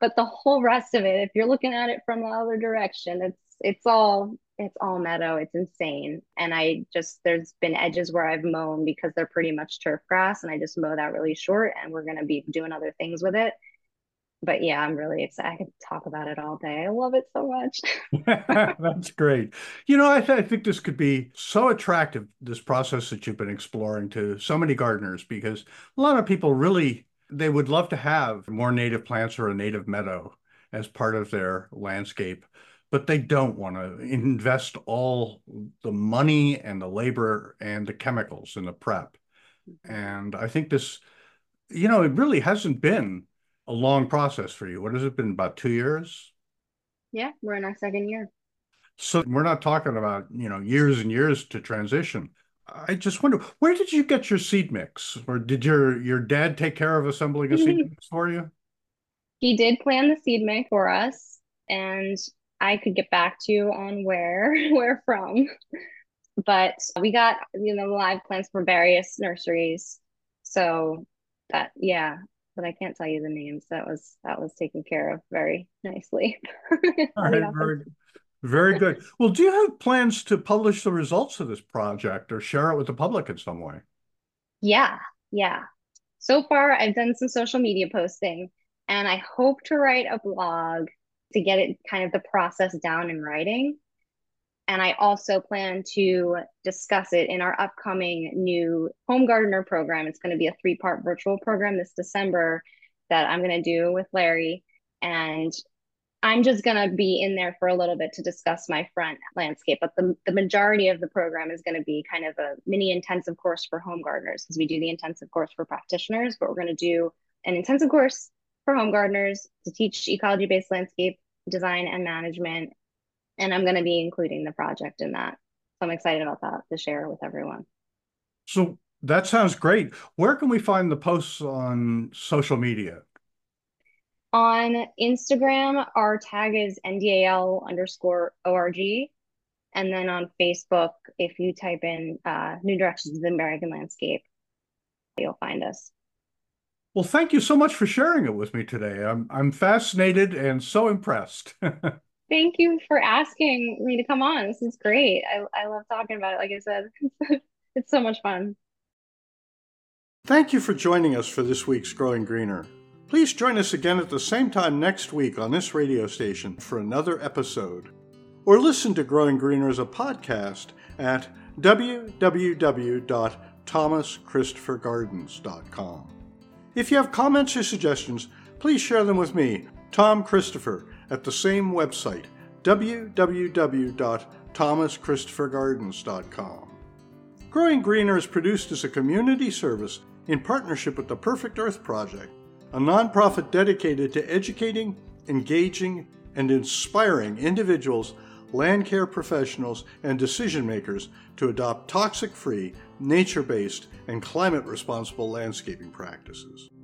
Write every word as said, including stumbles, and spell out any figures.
but the whole rest of it, if you're looking at it from the other direction, it's it's all it's all meadow. It's insane. And I just there's been edges where I've mown because they're pretty much turf grass, and I just mow that really short, and we're gonna be doing other things with it. But yeah, I'm really excited. I could talk about it all day. I love it so much. That's great. You know, I, th I think this could be so attractive, this process that you've been exploring to so many gardeners, because a lot of people really, they would love to have more native plants or a native meadow as part of their landscape, but they don't want to invest all the money and the labor and the chemicals in the prep. And I think this, you know, it really hasn't been a long process for you. What has it been, about two years? Yeah, we're in our second year. So we're not talking about, you know, years and years to transition. I just wonder, where did you get your seed mix? Or did your your dad take care of assembling a seed mix for you? He did plan the seed mix for us, and I could get back to you on where where from. But we got, you know, live plants from various nurseries. So that, yeah, but I can't tell you the names. That was that was taken care of very nicely All on the right, office. very, very good. Well, do you have plans to publish the results of this project or share it with the public in some way? Yeah, yeah. So far, I've done some social media posting, and I hope to write a blog to get it kind of the process down in writing. And I also plan to discuss it in our upcoming new home gardener program. It's going to be a three part virtual program this December that I'm going to do with Larry. And I'm just going to be in there for a little bit to discuss my front landscape. But the, the majority of the program is going to be kind of a mini intensive course for home gardeners, because we do the intensive course for practitioners, but we're going to do an intensive course for home gardeners to teach ecology based landscape design and management, and I'm going to be including the project in that. So I'm excited about that to share with everyone. So that sounds great. Where can we find the posts on social media? On Instagram, our tag is N D A L underscore O R G. And then on Facebook, if you type in uh, New Directions of the American Landscape, you'll find us. Well, thank you so much for sharing it with me today. I'm I'm fascinated and so impressed. Thank you for asking me to come on. This is great. I, I love talking about it. Like I said, it's so much fun. Thank you for joining us for this week's Growing Greener. Please join us again at the same time next week on this radio station for another episode. Or listen to Growing Greener as a podcast at w w w dot thomas christopher gardens dot com. If you have comments or suggestions, please share them with me, Tom Christopher, at the same website, w w w dot thomas christopher gardens dot com. Growing Greener is produced as a community service in partnership with the Perfect Earth Project, a nonprofit dedicated to educating, engaging, and inspiring individuals, land care professionals, and decision makers to adopt toxic-free, nature-based, and climate-responsible landscaping practices.